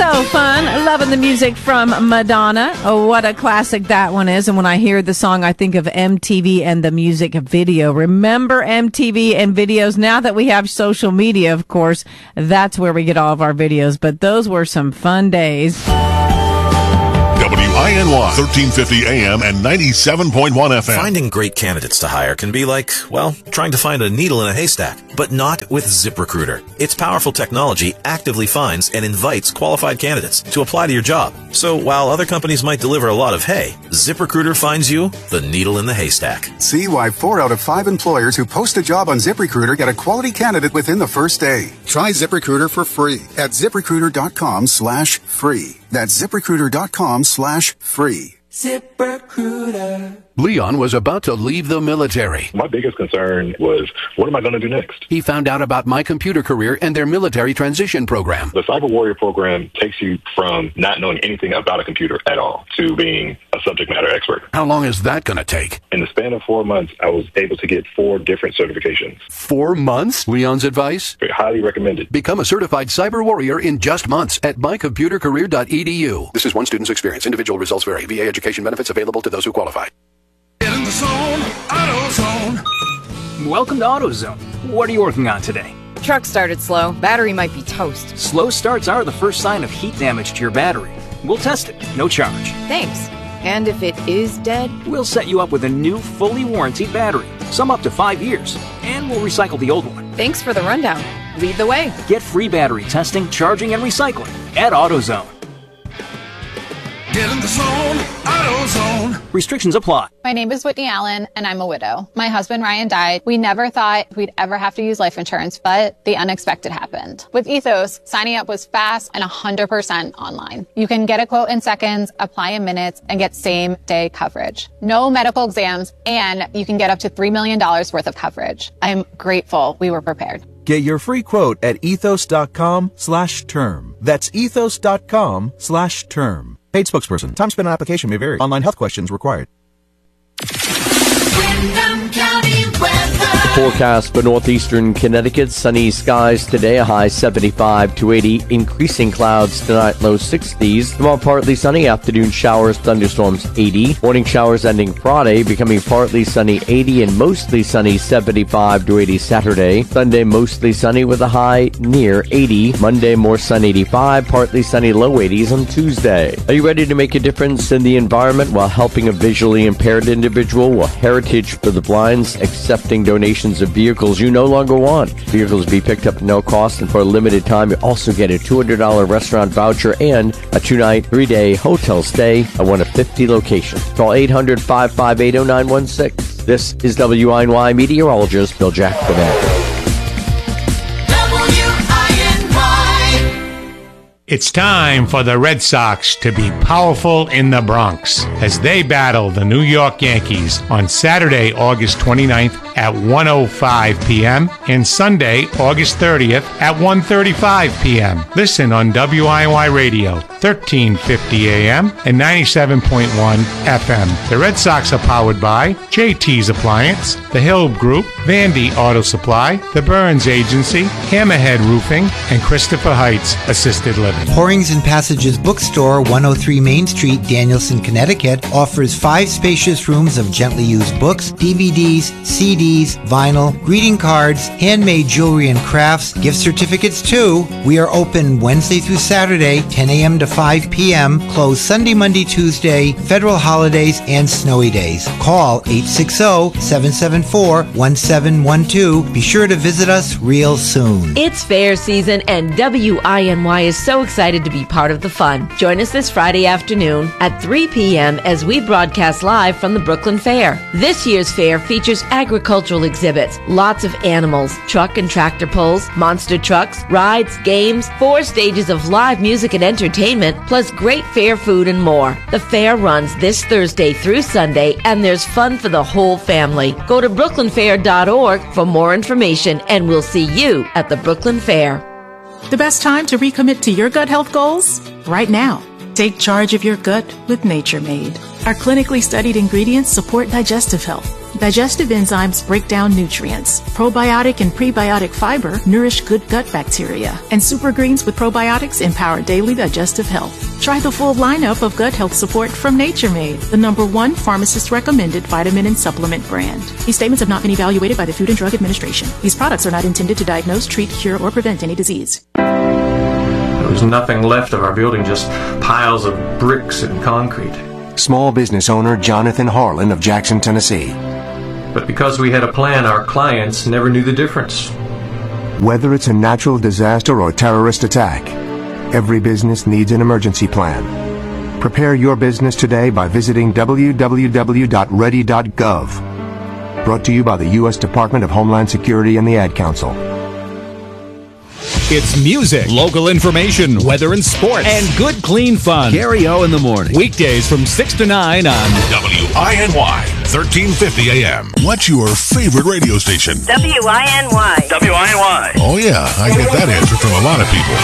So fun. Loving the music from Madonna. Oh, what a classic that one is. And when I hear the song, I think of MTV and the music video. Remember MTV and videos? Now that we have social media, of course, that's where we get all of our videos. But those were some fun days. WINY 1350 AM and 97.1 FM. Finding great candidates to hire can be like, well, trying to find a needle in a haystack, but not with ZipRecruiter. Its powerful technology actively finds and invites qualified candidates to apply to your job. So while other companies might deliver a lot of hay, ZipRecruiter finds you the needle in the haystack. See why 4 out of 5 employers who post a job on ZipRecruiter get a quality candidate within the first day. Try ZipRecruiter for free at ZipRecruiter.com/free. That's ZipRecruiter.com/free. ZipRecruiter. Leon was about to leave the military. My biggest concern was, what am I going to do next? He found out about My Computer Career and their military transition program. The Cyber Warrior program takes you from not knowing anything about a computer at all to being a subject matter expert. How long is that going to take? In the span of 4 months, I was able to get 4 different certifications. 4 months? Leon's advice? Highly recommended. Become a certified cyber warrior in just months at mycomputercareer.edu. This is one student's experience. Individual results vary. VA education benefits available to those who qualify. Get in the zone, AutoZone. Welcome to AutoZone. What are you working on today? Truck started slow. Battery might be toast. Slow starts are the first sign of heat damage to your battery. We'll test it, no charge. Thanks. And if it is dead? We'll set you up with a new, fully warranted battery, some up to 5 years, and we'll recycle the old one. Thanks for the rundown. Lead the way. Get free battery testing, charging, and recycling at AutoZone. Get in the zone, AutoZone. Restrictions apply. My name is Whitney Allen, and I'm a widow. My husband, Ryan, died. We never thought we'd ever have to use life insurance, but the unexpected happened. With Ethos, signing up was fast and 100% online. You can get a quote in seconds, apply in minutes, and get same-day coverage. No medical exams, and you can get up to $3 million worth of coverage. I'm grateful we were prepared. Get your free quote at ethos.com/term. That's ethos.com/term. Paid spokesperson. Time spent on application may vary. Online health questions required. Windham County weather. Forecast for northeastern Connecticut. Sunny skies today, a high 75 to 80. Increasing clouds tonight, low 60s. Tomorrow partly sunny, afternoon showers, thunderstorms 80. Morning showers ending Friday, becoming partly sunny 80 and mostly sunny 75 to 80 Saturday. Sunday mostly sunny with a high near 80. Monday more sun 85, partly sunny low 80s on Tuesday. Are you ready to make a difference in the environment while helping a visually impaired individual? Well, Heritage for the Blind's accepting donations of vehicles you no longer want. Vehicles be picked up at no cost, and for a limited time you also get a $200 restaurant voucher and a 2-night, 3-day hotel stay at one of 50 locations. Call 800-558-0916. This is WINY meteorologist Bill Jack Burnett. It's time for the Red Sox to be powerful in the Bronx as they battle the New York Yankees on Saturday, August 29th at 1:05 p.m. and Sunday, August 30th at 1:35 p.m. Listen on WINY Radio, 1350 a.m. and 97.1 FM. The Red Sox are powered by JT's Appliance, The Hill Group, Vandy Auto Supply, The Burns Agency, Hammerhead Roofing, and Christopher Heights Assisted Living. Pourings and Passages Bookstore, 103 Main Street, Danielson, Connecticut, offers 5 spacious rooms of gently used books, DVDs, CDs, vinyl, greeting cards, handmade jewelry and crafts, gift certificates too. We are open Wednesday through Saturday, 10 a.m. to 5 p.m., closed Sunday, Monday, Tuesday, federal holidays, and snowy days. Call 860-774-1712. Be sure to visit us real soon. It's fair season, and WINY is so excited to be part of the fun. Join us this Friday afternoon at 3 p.m. as we broadcast live from the Brooklyn Fair. This year's fair features agricultural exhibits, lots of animals, truck and tractor pulls, monster trucks, rides, games, 4 stages of live music and entertainment, plus great fair food and more. The fair runs this Thursday through Sunday, and there's fun for the whole family. Go to brooklynfair.org for more information, and we'll see you at the Brooklyn Fair. The best time to recommit to your gut health goals? Right now. Take charge of your gut with Nature Made. Our clinically studied ingredients support digestive health. Digestive enzymes break down nutrients. Probiotic and prebiotic fiber nourish good gut bacteria. And super greens with probiotics empower daily digestive health. Try the full lineup of gut health support from Nature Made, the #1 pharmacist-recommended vitamin and supplement brand. These statements have not been evaluated by the Food and Drug Administration. These products are not intended to diagnose, treat, cure, or prevent any disease. There was nothing left of our building, just piles of bricks and concrete. Small business owner Jonathan Harlan of Jackson, Tennessee. But because we had a plan, our clients never knew the difference. Whether it's a natural disaster or terrorist attack, every business needs an emergency plan. Prepare your business today by visiting www.ready.gov. Brought to you by the U.S. Department of Homeland Security and the Ad Council. It's music, local information, weather and sports, and good, clean fun. Gary O in the morning. Weekdays from 6 to 9 on WINY, 1350 AM. What's your favorite radio station? WINY. WINY. Oh, yeah, I get that answer from a lot of people.